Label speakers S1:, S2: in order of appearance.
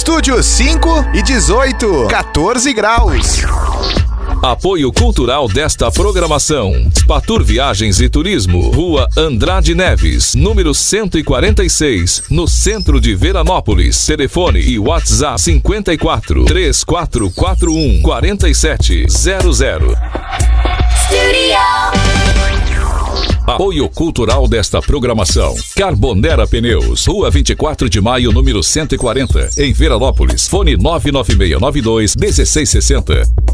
S1: Estúdio 5 e 18, 14 graus.
S2: Apoio cultural desta programação: Spatur Viagens e Turismo, Rua Andrade Neves, número 146, no centro de Veranópolis. Telefone e WhatsApp 54 3441 4700. Apoio cultural desta programação: Carbonera Pneus, Rua 24 de Maio, número 140, em Veranópolis. Fone 99692 1660.